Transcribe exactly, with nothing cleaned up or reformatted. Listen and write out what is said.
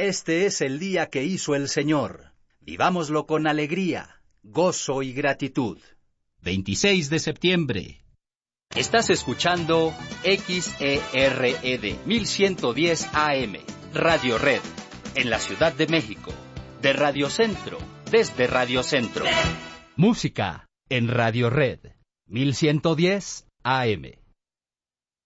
Este es el día que hizo el Señor. Vivámoslo con alegría, gozo y gratitud. veintiséis de septiembre. Estás escuchando X E R E D mil ciento diez A M, Radio Red, en la Ciudad de México. De Radio Centro, desde Radio Centro. Música en Radio Red, mil ciento diez A M.